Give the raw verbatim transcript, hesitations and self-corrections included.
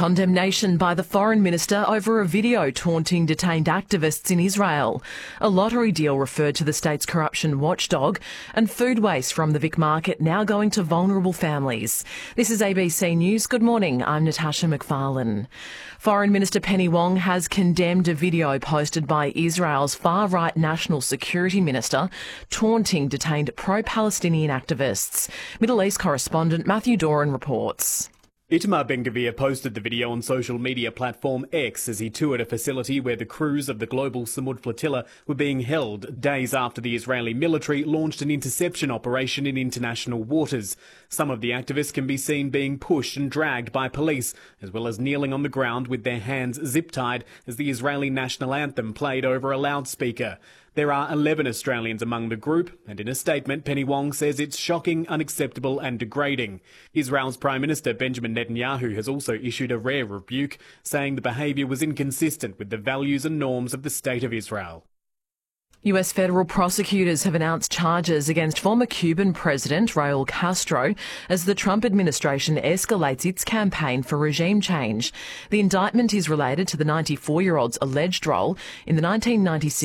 Condemnation by the foreign minister over a video taunting detained activists in Israel. A lottery deal referred to the state's corruption watchdog, and food waste from the Vic Market now going to vulnerable families. This is A B C News. Good morning. I'm Natasha McFarlane. Foreign Minister Penny Wong has condemned a video posted by Israel's far-right National Security Minister taunting detained pro-Palestinian activists. Middle East correspondent Matthew Doran reports. Itamar Ben-Gvir posted the video on social media platform X as he toured a facility where the crews of the global Samud flotilla were being held days after the Israeli military launched an interception operation in international waters. Some of the activists can be seen being pushed and dragged by police, as well as kneeling on the ground with their hands zip-tied as the Israeli national anthem played over a loudspeaker. There are eleven Australians among the group, and in a statement, Penny Wong says it's shocking, unacceptable and degrading. Israel's Prime Minister Benjamin Netanyahu has also issued a rare rebuke, saying the behaviour was inconsistent with the values and norms of the State of Israel. U S federal prosecutors have announced charges against former Cuban President Raul Castro as the Trump administration escalates its campaign for regime change. The indictment is related to the ninety-four-year-old's alleged role in the nineteen ninety-six